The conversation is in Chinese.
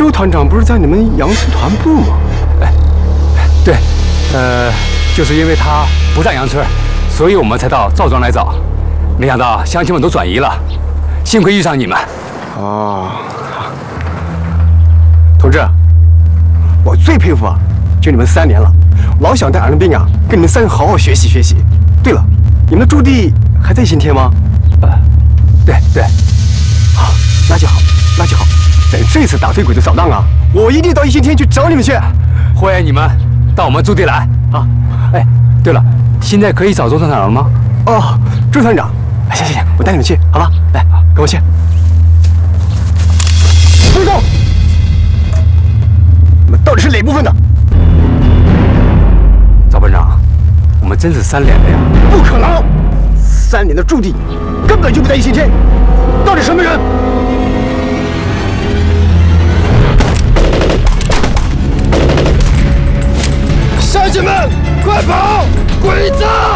周团长不是在你们洋村团部吗？ 哎，对，就是因为他不在杨村，所以我们才到赵庄来找。没想到乡亲们都转移了，幸亏遇上你们。 哦，同志，我最佩服啊，就你们3年了，老想带俺的兵啊，跟你们3人好好学习学习。对了，你们的驻地还在新天吗？ 对， 好，那就好，那就好。等这次打退鬼子扫荡啊，我一定到一新天去找你们去。 欢迎你们到我们驻地来啊！哎，对了，现在可以找周团长了吗？ 哦，周团长，行，我带你们去，好吧？来，跟我去。报告，你们到底是哪部分的？ 赵班长，我们真是3连的呀！ 不可能，3连的驻地根本就不在一新天，到底什么人？乡亲们，快跑！鬼子！